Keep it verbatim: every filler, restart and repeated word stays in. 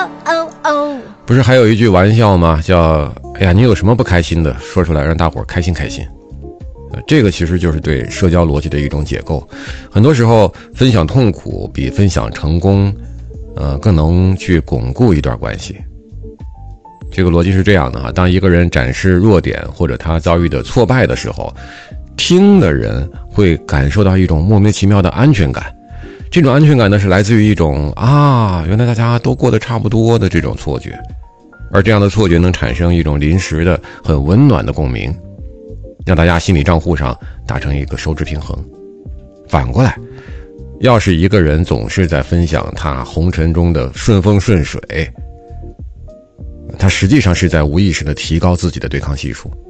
哦哦哦！ 不是还有一句玩笑吗？叫“哎呀，你有什么不开心的，说出来让大伙儿开心开心。”呃，这个其实就是对社交逻辑的一种解构。很多时候，分享痛苦比分享成功，呃，更能去巩固一段关系。这个逻辑是这样的哈，当一个人展示弱点或者他遭遇的挫败的时候，听的人会感受到一种莫名其妙的安全感。这种安全感呢，是来自于一种啊，原来大家都过得差不多的这种错觉，而这样的错觉能产生一种临时的很温暖的共鸣，让大家心理账户上达成一个收支平衡。反过来，要是一个人总是在分享他红尘中的顺风顺水，他实际上是在无意识地提高自己的对抗系数。